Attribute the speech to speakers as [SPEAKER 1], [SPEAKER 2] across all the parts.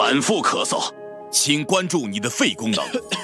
[SPEAKER 1] 反复咳嗽，请关注你的肺功能。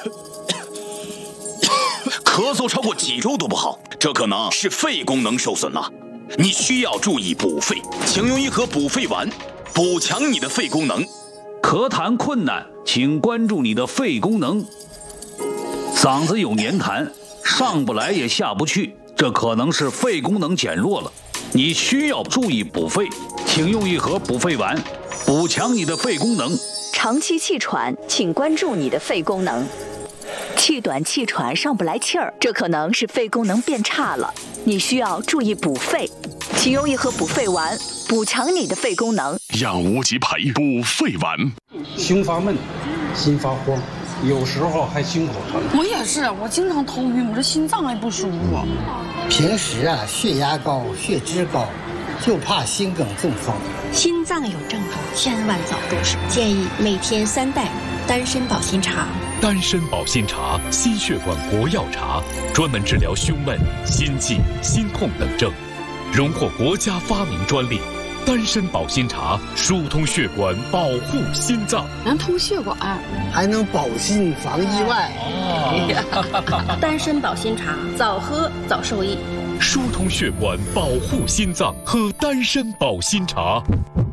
[SPEAKER 1] 咳嗽超过几周都不好，这可能是肺功能受损了。你需要注意补肺，请用一盒补肺丸，补强你的肺功能。
[SPEAKER 2] 咳痰困难，请关注你的肺功能。嗓子有黏痰，上不来也下不去，这可能是肺功能减弱了。你需要注意补肺，请用一盒补肺丸，补强你的肺功能。
[SPEAKER 3] 长期气喘，请关注你的肺功能。气短气喘上不来气儿，这可能是肺功能变差了，你需要注意补肺，请用一盒补肺丸，补强你的肺功能。
[SPEAKER 4] 养无极培补肺丸。
[SPEAKER 5] 胸发闷，心发慌，有时候还心口疼。
[SPEAKER 6] 我也是，我经常头晕，我这心脏也不舒服。
[SPEAKER 7] 平时血压高、血脂高，就怕心梗中风。
[SPEAKER 8] 心脏有症状，千万早重视。建议每天3袋丹参保心茶。
[SPEAKER 9] 丹参保心茶，心血管国药茶，专门治疗胸闷、心悸、心痛等症，荣获国家发明专利。丹参保心茶疏通血管，保护心脏，
[SPEAKER 6] 能通血管，
[SPEAKER 7] 还能保心防意外。
[SPEAKER 8] 丹参保心茶，早喝早受益。
[SPEAKER 9] 疏通血管，保护心脏，喝丹参保心茶。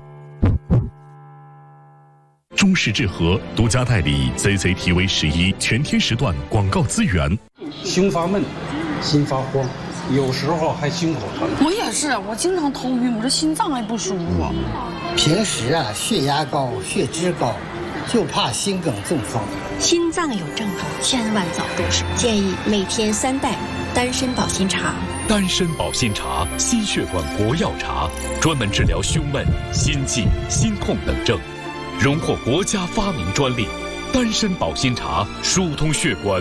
[SPEAKER 4] 中式治和独家代理 CCTV11全天时段广告资源。
[SPEAKER 5] 胸发闷，心发慌，有时候还心口疼。
[SPEAKER 6] 我也是，我经常头晕，我这心脏也不舒服。
[SPEAKER 7] 平时血压高、血脂高，就怕心梗中风。
[SPEAKER 8] 心脏有症状，千万早重视。建议每天3袋丹参保心茶。
[SPEAKER 9] 丹参保心茶，心血管国药茶，专门治疗胸闷、心悸、心痛等症，荣获国家发明专利。丹参保心茶疏通血管。